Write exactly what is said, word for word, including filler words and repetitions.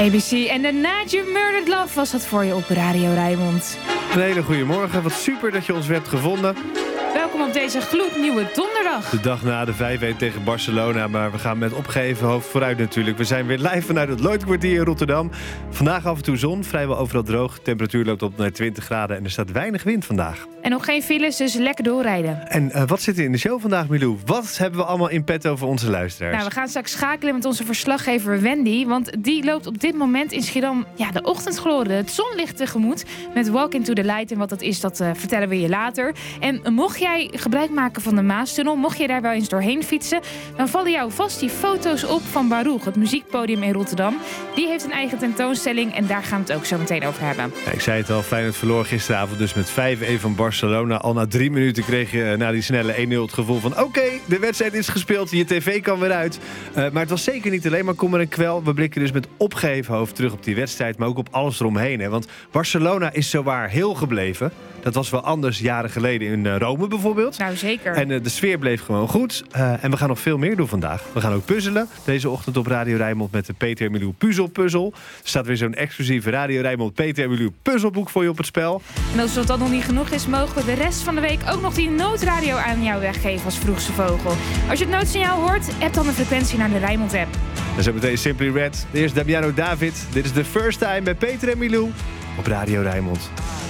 A B C en de Night You Murdered Love was dat voor je op Radio Rijnmond. Een hele goede morgen. Wat super dat je ons hebt gevonden. Welkom op deze gloednieuwe donderdag. De dag na de vijf-een tegen Barcelona, maar we gaan met opgeheven hoofd vooruit natuurlijk. We zijn weer live vanuit het Lloydkwartier in Rotterdam. Vandaag af en toe zon, vrijwel overal droog. De temperatuur loopt op naar twintig graden en er staat weinig wind vandaag. En nog geen files, dus lekker doorrijden. En uh, wat zit er in de show vandaag, Milou? Wat hebben we allemaal in petto voor onze luisteraars? Nou, we gaan straks schakelen met onze verslaggever Wendy. Want die loopt op dit moment in Schiedam ja, de ochtendgloren, het zonlicht tegemoet. Met Walk into the Light. En wat dat is, dat uh, vertellen we je later. En mocht jij gebruik maken van de Maastunnel, mocht je daar wel eens doorheen fietsen, dan vallen jou vast die foto's op van Baruch, het muziekpodium in Rotterdam. Die heeft een eigen tentoonstelling en daar gaan we het ook zo meteen over hebben. Ja, ik zei het al, Feyenoord verloor gisteravond dus met vijf-een van Barcelona. Al na drie minuten kreeg je na die snelle één-nul het gevoel van oké, okay, de wedstrijd is gespeeld, je tv kan weer uit. Uh, maar het was zeker niet alleen maar kommer en kwel. We blikken dus met opgeheven hoofd terug op die wedstrijd, maar ook op alles eromheen. Hè? Want Barcelona is zowaar heel gebleven. Dat was wel anders jaren geleden in uh, Rome bijvoorbeeld. Nou, zeker. En uh, de sfeer bleef gewoon goed. Uh, en we gaan nog veel meer doen vandaag. We gaan ook puzzelen. Deze ochtend op Radio Rijnmond met de Peter en Milou puzzelpuzzel. Er staat weer zo'n exclusieve Radio Rijnmond Peter en Milou puzzelboek voor je op het spel. En als dat nog niet genoeg is, mogen we de rest van de week ook nog die noodradio aan jou weggeven als vroegste vogel. Als je het noodsignaal hoort, app dan de frequentie naar de Rijnmond app. En zo meteen Simply Red. Eerst Damiano David. Dit is The First Time bij Peter en Milou op Radio Rijnmond.